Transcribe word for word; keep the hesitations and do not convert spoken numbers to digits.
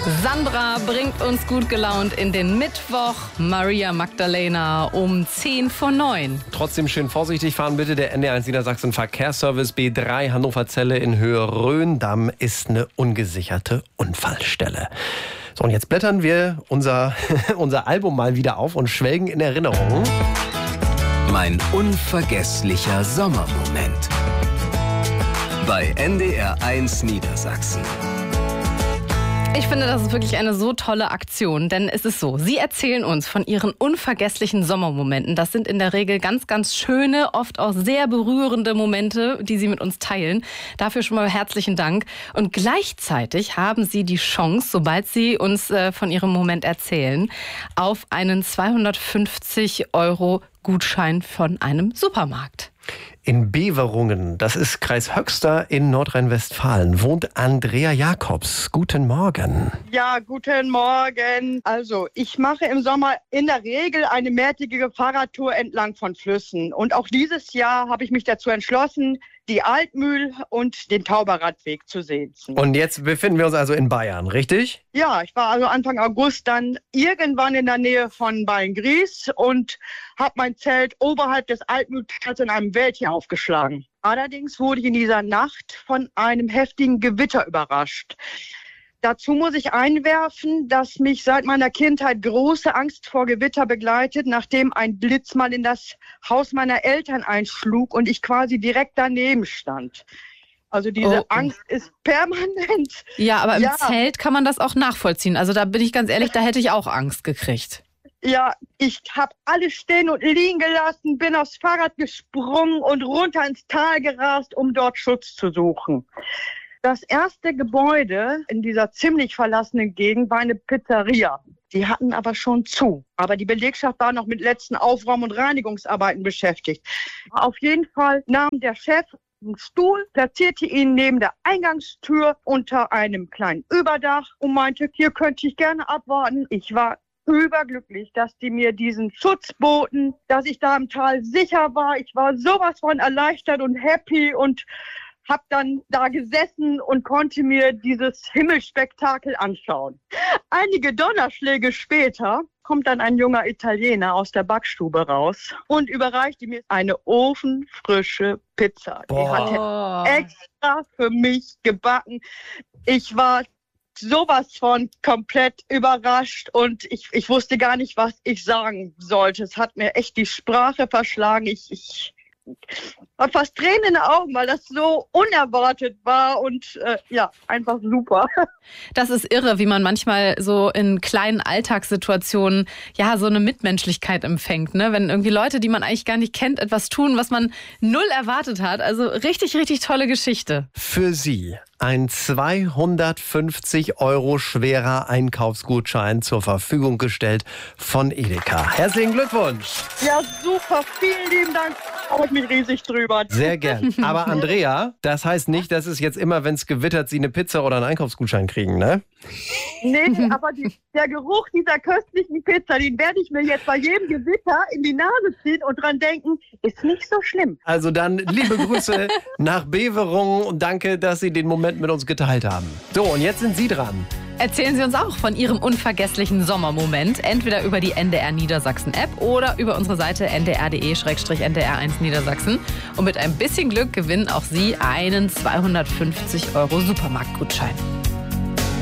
Sandra bringt uns gut gelaunt in den Mittwoch. Maria Magdalena um zehn vor neun. Trotzdem schön vorsichtig fahren bitte. Der N D R eins Niedersachsen Verkehrsservice B drei Hannover Zelle in Höhe Rhöndamm ist eine ungesicherte Unfallstelle. So, und jetzt blättern wir unser, unser Album mal wieder auf und schwelgen in Erinnerungen. Mein unvergesslicher Sommermoment. Bei N D R eins Niedersachsen. Ich finde, das ist wirklich eine so tolle Aktion, denn es ist so, Sie erzählen uns von Ihren unvergesslichen Sommermomenten. Das sind in der Regel ganz, ganz schöne, oft auch sehr berührende Momente, die Sie mit uns teilen. Dafür schon mal herzlichen Dank. Und gleichzeitig haben Sie die Chance, sobald Sie uns äh, von Ihrem Moment erzählen, auf einen zweihundertfünfzig Euro Gutschein von einem Supermarkt. In Beverungen, das ist Kreis Höxter in Nordrhein-Westfalen, wohnt Andrea Jakobs. Guten Morgen. Ja, guten Morgen. Also, ich mache im Sommer in der Regel eine mehrtägige Fahrradtour entlang von Flüssen. Und auch dieses Jahr habe ich mich dazu entschlossen, die Altmühl und den Tauberradweg zu sehen. Und jetzt befinden wir uns also in Bayern, richtig? Ja, ich war also Anfang August dann irgendwann in der Nähe von Beilngries und habe mein Zelt oberhalb des Altmühltals in einem Wäldchen aufgeschlagen. Allerdings wurde ich in dieser Nacht von einem heftigen Gewitter überrascht. Dazu muss ich einwerfen, dass mich seit meiner Kindheit große Angst vor Gewitter begleitet, nachdem ein Blitz mal in das Haus meiner Eltern einschlug und ich quasi direkt daneben stand. Also diese oh. Angst ist permanent. Ja, aber im ja. Zelt kann man das auch nachvollziehen. Also da bin ich ganz ehrlich, da hätte ich auch Angst gekriegt. Ja, ich habe alles stehen und liegen gelassen, bin aufs Fahrrad gesprungen und runter ins Tal gerast, um dort Schutz zu suchen. Das erste Gebäude in dieser ziemlich verlassenen Gegend war eine Pizzeria. Die hatten aber schon zu. Aber die Belegschaft war noch mit letzten Aufräum- und Reinigungsarbeiten beschäftigt. Auf jeden Fall nahm der Chef einen Stuhl, platzierte ihn neben der Eingangstür unter einem kleinen Überdach und meinte, hier könnte ich gerne abwarten. Ich war überglücklich, dass die mir diesen Schutz boten, dass ich da im Tal sicher war. Ich war sowas von erleichtert und happy und hab dann da gesessen und konnte mir dieses Himmelsspektakel anschauen. Einige Donnerschläge später kommt dann ein junger Italiener aus der Backstube raus und überreichte mir eine ofenfrische Pizza. Boah. Die hat er extra für mich gebacken. Ich war sowas von komplett überrascht und ich, ich wusste gar nicht, was ich sagen sollte. Es hat mir echt die Sprache verschlagen. Ich, ich war fast Tränen in den Augen, weil das so unerwartet war und äh, ja, einfach super. Das ist irre, wie man manchmal so in kleinen Alltagssituationen ja so eine Mitmenschlichkeit empfängt, ne? Wenn irgendwie Leute, die man eigentlich gar nicht kennt, etwas tun, was man null erwartet hat. Also richtig, richtig tolle Geschichte. Für Sie ein zweihundertfünfzig Euro schwerer Einkaufsgutschein zur Verfügung gestellt von Edeka. Herzlichen Glückwunsch. Ja, super. Vielen lieben Dank. Freue ich mich riesig drüber. Sehr gern. Aber Andrea, das heißt nicht, dass es jetzt immer, wenn es gewittert, Sie eine Pizza oder einen Einkaufsgutschein kriegen, ne? Nee, aber die, der Geruch dieser köstlichen Pizza, den werde ich mir jetzt bei jedem Gewitter in die Nase ziehen und dran denken, ist nicht so schlimm. Also dann liebe Grüße nach Beverungen und danke, dass Sie den Moment mit uns geteilt haben. So, und jetzt sind Sie dran. Erzählen Sie uns auch von Ihrem unvergesslichen Sommermoment, entweder über die N D R Niedersachsen App oder über unsere Seite n d r punkt d e slash n d r eins Niedersachsen. Und mit ein bisschen Glück gewinnen auch Sie einen zweihundertfünfzig Euro Supermarktgutschein.